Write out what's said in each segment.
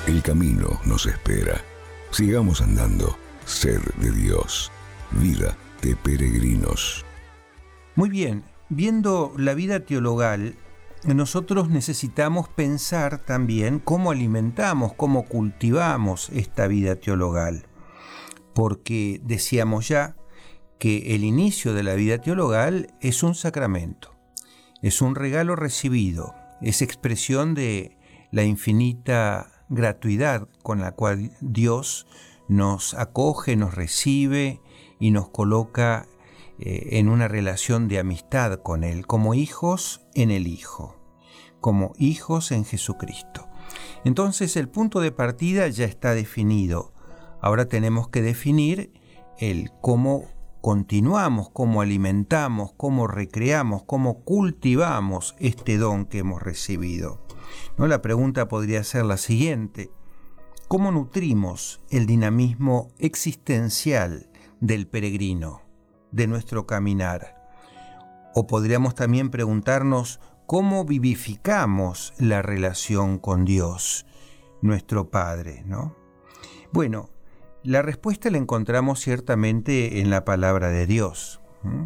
El camino nos espera. Sigamos andando. Sed de Dios. Vida de peregrinos. Muy bien, viendo la vida teologal, nosotros necesitamos pensar también cómo alimentamos, cómo cultivamos esta vida teologal. Porque decíamos ya que el inicio de la vida teologal es un sacramento, es un regalo recibido, es expresión de la infinita gratuidad con la cual Dios nos acoge, nos recibe y nos coloca en una relación de amistad con Él, como hijos en el Hijo, como hijos en Jesucristo. Entonces el punto de partida ya está definido. Ahora tenemos que definir el cómo continuamos, cómo alimentamos, cómo recreamos, cómo cultivamos este don que hemos recibido. ¿No? La pregunta podría ser la siguiente: ¿cómo nutrimos el dinamismo existencial del peregrino, de nuestro caminar? O podríamos también preguntarnos cómo vivificamos la relación con Dios, nuestro Padre, ¿no? Bueno, la respuesta la encontramos ciertamente en la palabra de Dios.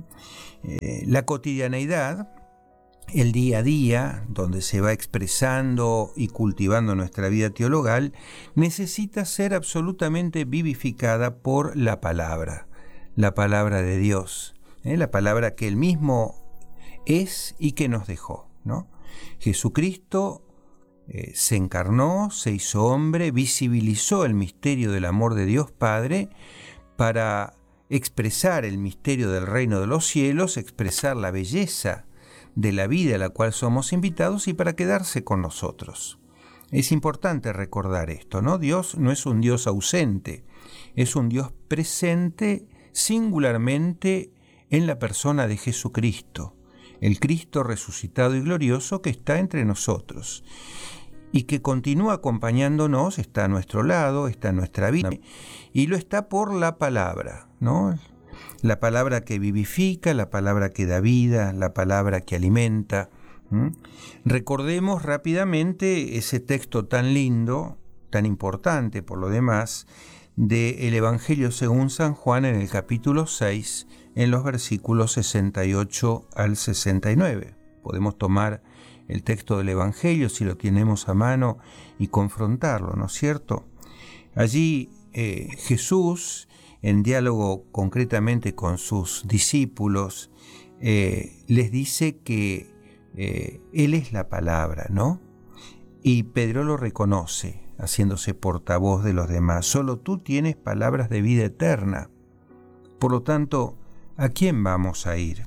La cotidianeidad, el día a día, donde se va expresando y cultivando nuestra vida teologal, necesita ser absolutamente vivificada por la palabra de Dios, la palabra que Él mismo es y que nos dejó, ¿no? Jesucristo se encarnó, se hizo hombre, visibilizó el misterio del amor de Dios Padre para expresar el misterio del reino de los cielos, expresar la belleza de la vida a la cual somos invitados y para quedarse con nosotros. Es importante recordar esto, ¿no? Dios no es un Dios ausente, es un Dios presente singularmente en la persona de Jesucristo, el Cristo resucitado y glorioso que está entre nosotros y que continúa acompañándonos, está a nuestro lado, está en nuestra vida y lo está por la palabra, ¿no? La palabra que vivifica, la palabra que da vida, la palabra que alimenta. Recordemos rápidamente ese texto tan lindo, tan importante por lo demás, del Evangelio según San Juan en el capítulo 6, en los versículos 68 al 69. Podemos tomar el texto del Evangelio si lo tenemos a mano y confrontarlo, ¿no es cierto? Allí Jesús, en diálogo concretamente con sus discípulos, les dice que Él es la palabra, ¿no? Y Pedro lo reconoce, haciéndose portavoz de los demás. Solo tú tienes palabras de vida eterna. Por lo tanto, ¿a quién vamos a ir?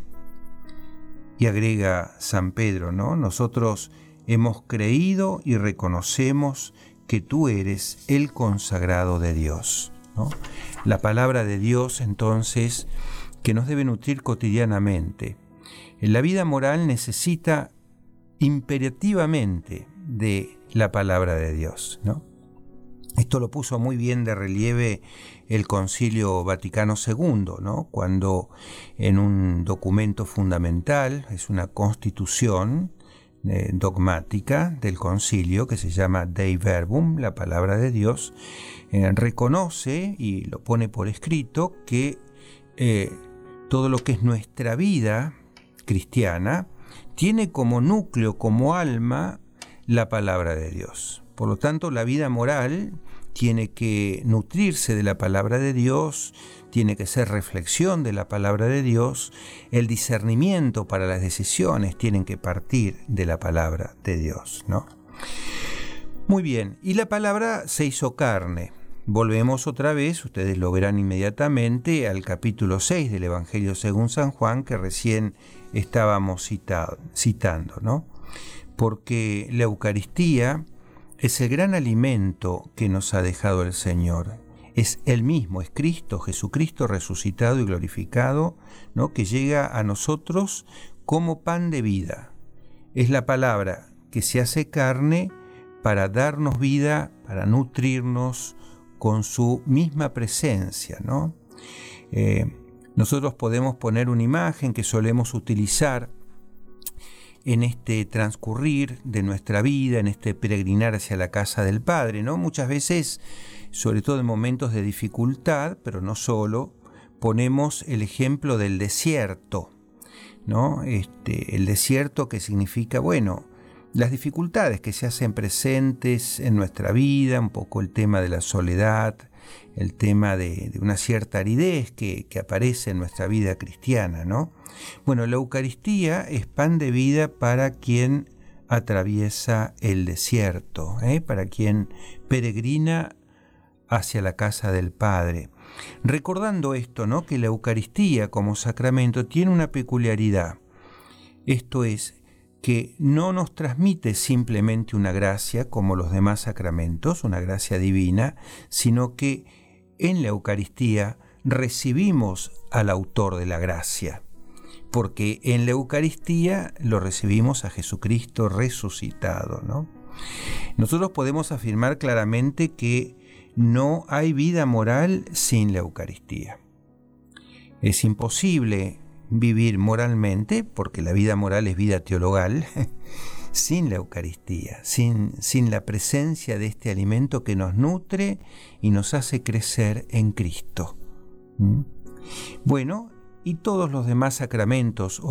Y agrega San Pedro, ¿no? Nosotros hemos creído y reconocemos que tú eres el consagrado de Dios, ¿no? La palabra de Dios, entonces, que nos debe nutrir cotidianamente. En la vida moral necesita imperativamente de la palabra de Dios, ¿no? Esto lo puso muy bien de relieve el Concilio Vaticano II, ¿no? Cuando en un documento fundamental, es una constitución dogmática del concilio que se llama Dei Verbum, la palabra de Dios, reconoce y lo pone por escrito que todo lo que es nuestra vida cristiana tiene como núcleo, como alma, la palabra de Dios. Por lo tanto, la vida moral tiene que nutrirse de la palabra de Dios, tiene que ser reflexión de la palabra de Dios, el discernimiento para las decisiones tienen que partir de la palabra de Dios, ¿no? Muy bien, y la palabra se hizo carne. Volvemos otra vez, ustedes lo verán inmediatamente, al capítulo 6 del Evangelio según San Juan, que recién estábamos citando, ¿no? Porque la Eucaristía es el gran alimento que nos ha dejado el Señor. Es Él mismo, es Cristo, Jesucristo resucitado y glorificado, ¿no? Que llega a nosotros como pan de vida. Es la palabra que se hace carne para darnos vida, para nutrirnos con su misma presencia, ¿no? Nosotros podemos poner una imagen que solemos utilizar en este transcurrir de nuestra vida, en este peregrinar hacia la casa del Padre, ¿no? Muchas veces, sobre todo en momentos de dificultad, pero no solo, ponemos el ejemplo del desierto, ¿no? El desierto, que significa, bueno, las dificultades que se hacen presentes en nuestra vida, un poco el tema de la soledad, el tema de una cierta aridez que aparece en nuestra vida cristiana, ¿no? Bueno, la Eucaristía es pan de vida para quien atraviesa el desierto, para quien peregrina hacia la casa del Padre. Recordando esto, ¿no? Que la Eucaristía como sacramento tiene una peculiaridad. Esto es, que no nos transmite simplemente una gracia como los demás sacramentos, una gracia divina, sino que en la Eucaristía recibimos al autor de la gracia, porque en la Eucaristía lo recibimos a Jesucristo resucitado, ¿no? Nosotros podemos afirmar claramente que no hay vida moral sin la Eucaristía. Es imposible vivir moralmente, porque la vida moral es vida teologal, sin la Eucaristía, sin la presencia de este alimento que nos nutre y nos hace crecer en Cristo. Bueno, y todos los demás sacramentos